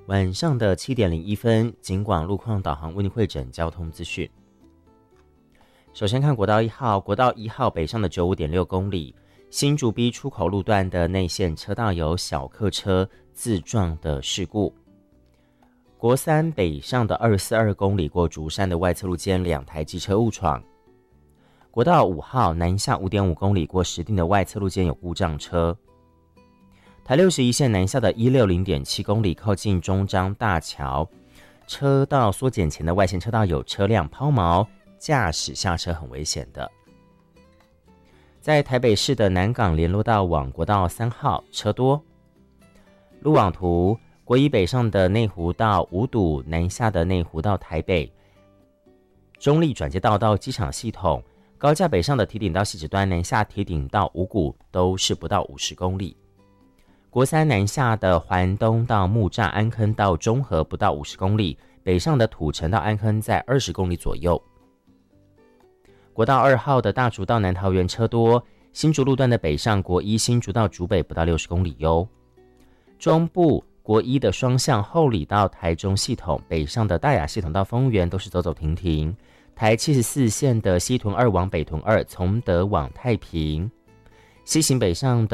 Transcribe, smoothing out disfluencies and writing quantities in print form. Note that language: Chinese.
晚上的7点01分，警广路况导航为您汇整交通资讯。首先看国道1号，国道1号北上的95.6公里，新竹 B 出口路段的内线车道有小客车自撞的事故。国3北上的242公里，过竹山的外侧路间2台机车误闯。国道5号南下5.5公里，过石碇的外侧路间有故障车。台61线南下的160.7公里，靠近中彰大桥车道缩减前的外线车道有车辆抛锚，驾驶下车很危险的。在台北市的南港联络道往国道3号车多。路网图，国一北上的内湖到五堵，南下的内湖到台北，中立转接道到机场系统，高架北上的堤顶到汐止端，南下堤顶到五股都是不到50公里。国3南下的环东到木栅安坑到中和不到50公里，北上的土城到安坑在20公里左右。国道2号的大竹到南桃园车多，新竹路段的北上国一新竹到竹北不到60公里哟。中部国一的双向后里到台中系统，北上的大雅系统到丰原都是走走停停。台74线的西屯2往北屯2，从德往太平，西行北上的